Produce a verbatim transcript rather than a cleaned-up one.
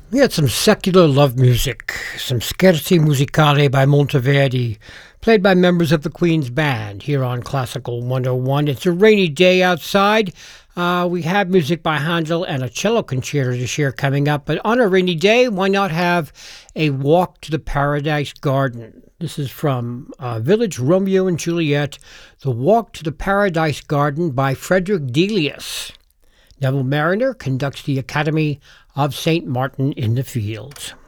We had some secular love music, some Scherzi Musicale by Monteverdi, played by members of the Queen's Band here on Classical one oh one. It's a rainy day outside. Uh, we have music by Handel and a cello concerto to share coming up. But on a rainy day, why not have a walk to the Paradise Garden? This is from uh, Village Romeo and Juliet, The Walk to the Paradise Garden by Frederick Delius. Neville Mariner conducts the Academy of Saint Martin in the Fields.